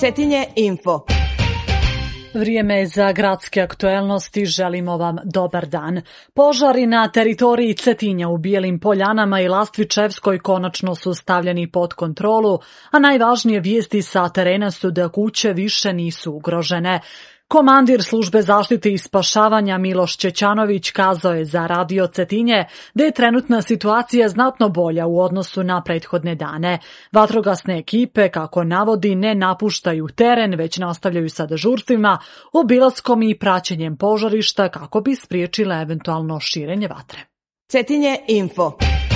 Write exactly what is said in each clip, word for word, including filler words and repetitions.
Cetinje info. Vrijeme za gradske aktuelnosti, želimo vam dobar dan. Požari na teritoriji Cetinja u Bijelim Poljanama i Lastvičevskoj konačno su stavljeni pod kontrolu, a najvažnije vijesti sa terena su da kuće više nisu ugrožene. Komandir službe zaštite i spašavanja Miloš Čećanović kazao je za Radio Cetinje da je trenutna situacija znatno bolja u odnosu na prethodne dane. Vatrogasne ekipe, kako navodi, ne napuštaju teren, već nastavljaju sa dežurstvima, obilaskom i praćenjem požarišta kako bi spriječile eventualno širenje vatre. Cetinje info.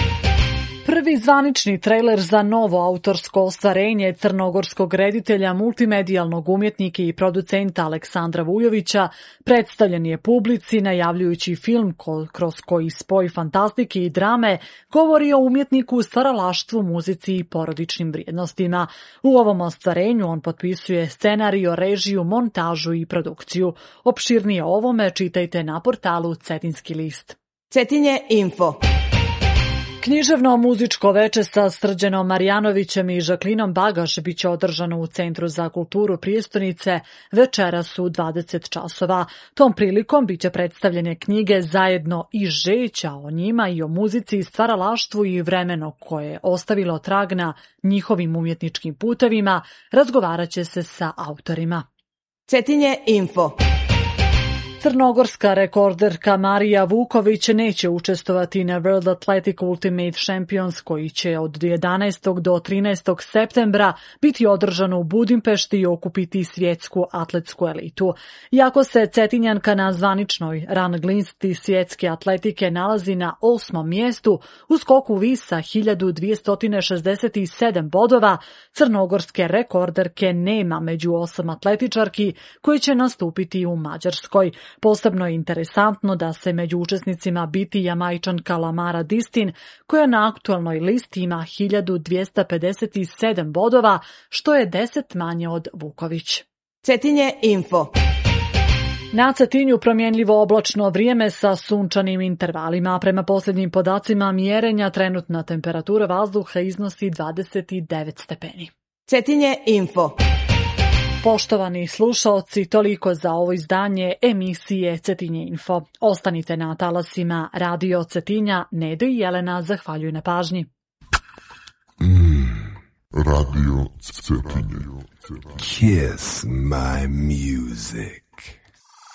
Prvi zvanični trailer za novo autorsko ostvarenje crnogorskog reditelja, multimedijalnog umjetnika i producenta Aleksandra Vujovića predstavljen je publici najavljujući film ko, kroz koji spoj fantastike i drame govori o umjetniku, stvaralaštvu, muzici i porodičnim vrijednostima. U ovom ostvarenju on potpisuje scenarij, režiju, montažu i produkciju. Opširnije o ovome čitajte na portalu Cetinski list. Cetinje info. Književno-muzičko veče sa Srđanom Marjanovićem i Žaklinom Bagaš biće održano u Centru za kulturu Prijestonice večeras u dvadeset časova. Tom prilikom biće predstavljene knjige Zajedno i Žeća, o njima i o muzici, stvaralaštvu i vremenu koje je ostavilo trag na njihovim umjetničkim putevima. Razgovarat će se sa autorima. Cetinje info. Crnogorska rekorderka Marija Vuković neće učestvovati na World Athletic Ultimate Champions koji će od jedanaestog do trinaestog septembra biti održano u Budimpešti i okupiti svjetsku atletsku elitu. Iako se Cetinjanka na zvaničnoj rang listi svjetske atletike nalazi na osmom mjestu u skoku visa hiljadu dvjesto šezdeset sedam bodova, crnogorske rekorderke nema među osam atletičarki koji će nastupiti u Mađarskoj. Posebno je interesantno da se među učesnicima biti Jamajčanka Lamara Distin, koja na aktualnoj listi ima hiljadu dvjesto pedeset sedam bodova, što je deset manje od Vuković. Cetinje info. Na Cetinju promjenljivo oblačno vrijeme sa sunčanim intervalima. Prema posljednjim podacima mjerenja trenutna temperatura vazduha iznosi dvadeset devet stepeni. Cetinje info. Poštovani slušaoci, toliko za ovo izdanje emisije Cetinje info. Ostanite na talasima Radio Cetinja. Nedo i Jelena zahvaljuju na pažnji. Mm, Radio Cetinje. Kiss my music.